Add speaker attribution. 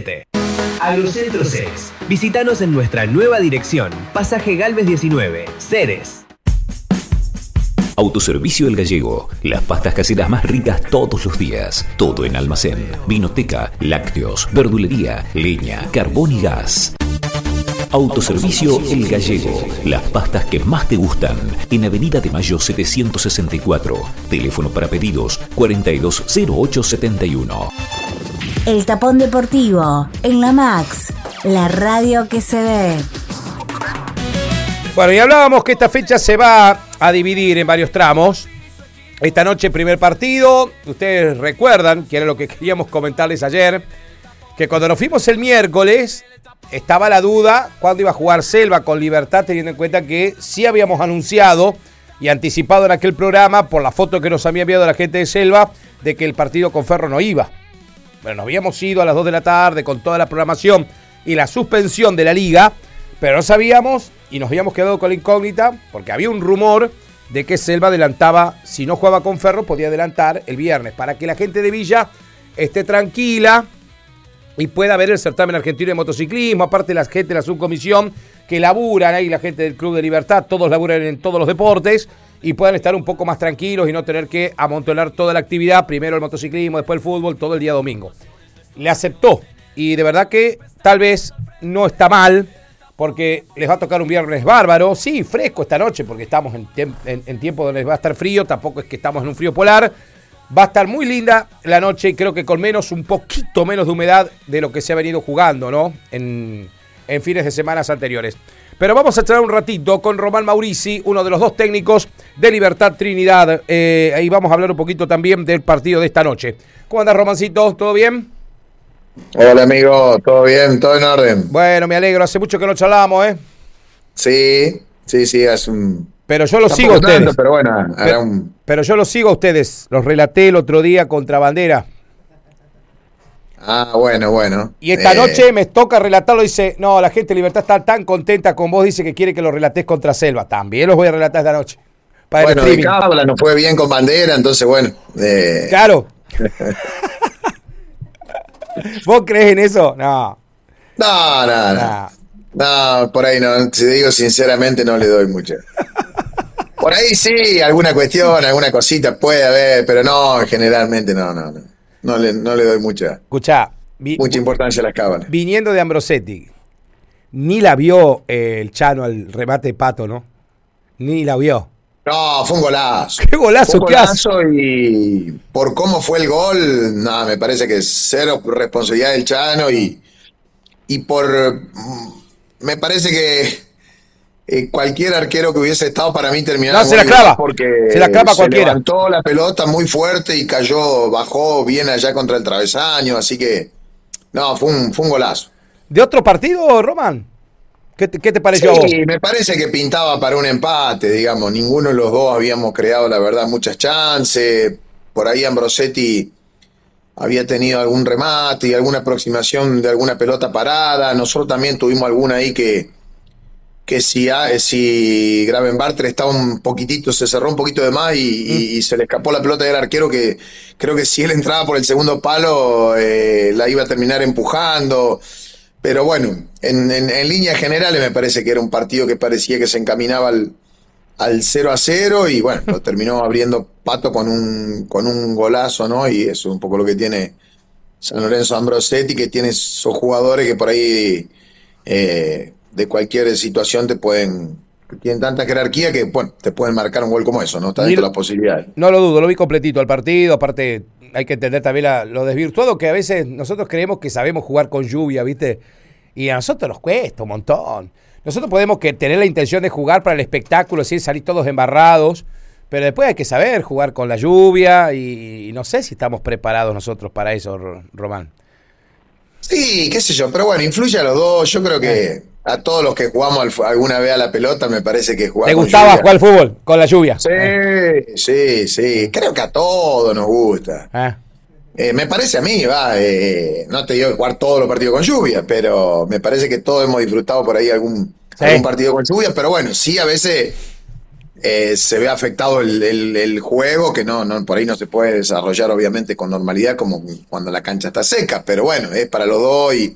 Speaker 1: 7. Agrocentro Ceres. Visítanos en nuestra nueva dirección, Pasaje Galvez 19, Ceres.
Speaker 2: Autoservicio El Gallego. Las pastas caseras más ricas todos los días. Todo en almacén. Vinoteca, lácteos, verdulería, leña, carbón y gas. Autoservicio El Gallego. Las pastas que más te gustan. En Avenida de Mayo 764. Teléfono para pedidos 420871.
Speaker 3: El Tapón Deportivo. En la Max. La radio que se ve.
Speaker 4: Bueno, y hablábamos que esta fecha se va a dividir en varios tramos. Esta noche primer partido. Ustedes recuerdan, que era lo que queríamos comentarles ayer, que cuando nos fuimos el miércoles estaba la duda cuándo iba a jugar Selva con Libertad, teniendo en cuenta que sí habíamos anunciado y anticipado en aquel programa, por la foto que nos había enviado la gente de Selva, de que el partido con Ferro no iba. Bueno, nos habíamos ido a las 2 de la tarde con toda la programación y la suspensión de la liga, pero no sabíamos y nos habíamos quedado con la incógnita porque había un rumor de que Selva adelantaba, si no jugaba con Ferro, podía adelantar el viernes para que la gente de Villa esté tranquila y pueda ver el certamen argentino de motociclismo. Aparte la gente de la subcomisión que laburan ahí, la gente del Club de Libertad, todos laburan en todos los deportes y puedan estar un poco más tranquilos y no tener que amontonar toda la actividad, primero el motociclismo, después el fútbol, todo el día domingo. Le aceptó y de verdad que tal vez no está mal, porque les va a tocar un viernes bárbaro, sí, fresco esta noche, porque estamos en tiempo donde va a estar frío, tampoco es que estamos en un frío polar. Va a estar muy linda la noche y creo que con un poquito menos de humedad de lo que se ha venido jugando, ¿no? En fines de semanas anteriores. Pero vamos a charlar un ratito con Román Maurici, uno de los dos técnicos de Libertad Trinidad. Ahí vamos a hablar un poquito también del partido de esta noche. ¿Cómo andás, Romancito? ¿Todo bien?
Speaker 5: Hola, amigo, ¿todo bien? ¿Todo en orden?
Speaker 4: Bueno, me alegro. Hace mucho que no charlábamos, ¿eh?
Speaker 5: Sí, hace un...
Speaker 4: Pero yo los sigo a ustedes.
Speaker 5: Tanto, pero bueno,
Speaker 4: pero yo los sigo a ustedes. Los relaté el otro día contra Bandera.
Speaker 5: Ah, bueno.
Speaker 4: Y esta noche me toca relatarlo. Dice, no, la gente de Libertad está tan contenta con vos. Dice que quiere que lo relatés contra Selva. También los voy a relatar esta noche.
Speaker 5: Para bueno, de Cabla nos fue bien con Bandera, entonces bueno.
Speaker 4: Claro. ¿Vos crees en eso? No.
Speaker 5: No, por ahí no. Si te digo sinceramente, no le doy mucho. Por ahí sí, alguna cuestión, alguna cosita puede haber, pero no, generalmente no. No le doy mucha importancia a las cábalas.
Speaker 4: Viniendo de Ambrosetti, ni la vio el Chano al remate de Pato, ¿no? Ni la vio.
Speaker 5: No, fue un golazo.
Speaker 4: ¿Qué golazo?
Speaker 5: ¿Qué hace? Y por cómo fue el gol, no, me parece que es cero responsabilidad del Chano y me parece que cualquier arquero que hubiese estado para mí terminaba.
Speaker 4: No, se la clava.
Speaker 5: Porque
Speaker 4: se la clava cualquiera.
Speaker 5: Levantó la pelota muy fuerte y bajó bien allá contra el travesaño, así que no, fue un golazo.
Speaker 4: ¿De otro partido, Román? ¿Qué te pareció a vos?
Speaker 5: Sí, me parece que pintaba para un empate, digamos. Ninguno de los dos habíamos creado, la verdad, muchas chances. Por ahí Ambrosetti había tenido algún remate y alguna aproximación de alguna pelota parada. Nosotros también tuvimos alguna ahí que si Gravenbarter estaba un poquitito, se cerró un poquito de más y se le escapó la pelota del arquero, que creo que si él entraba por el segundo palo la iba a terminar empujando. Pero bueno, en líneas generales me parece que era un partido que parecía que se encaminaba al 0-0 y bueno, lo terminó abriendo Pato con un golazo, ¿no? Y eso es un poco lo que tiene San Lorenzo Ambrosetti, que tiene esos jugadores que por ahí de cualquier situación tienen tanta jerarquía que bueno, te pueden marcar un gol como eso, ¿no? Está dentro de las posibilidades.
Speaker 4: No lo dudo, lo vi completito al partido, aparte hay que entender también lo desvirtuado que a veces nosotros creemos que sabemos jugar con lluvia, ¿viste? Y a nosotros nos cuesta un montón. Nosotros podemos tener la intención de jugar para el espectáculo, ¿sí? Salir todos embarrados, pero después hay que saber jugar con la lluvia y no sé si estamos preparados nosotros para eso, Román.
Speaker 5: Sí, qué sé yo, pero bueno, influye a los dos. Yo creo que a todos los que jugamos alguna vez a la pelota me parece que jugamos.
Speaker 4: ¿Te gustaba jugar al fútbol con la lluvia?
Speaker 5: Sí. Creo que a todos nos gusta. Me parece a mí, no te digo jugar todos los partidos con lluvia, pero me parece que todos hemos disfrutado por ahí algún partido con lluvia, pero bueno, sí a veces se ve afectado el juego, que no por ahí no se puede desarrollar obviamente con normalidad como cuando la cancha está seca, pero bueno, es para los dos y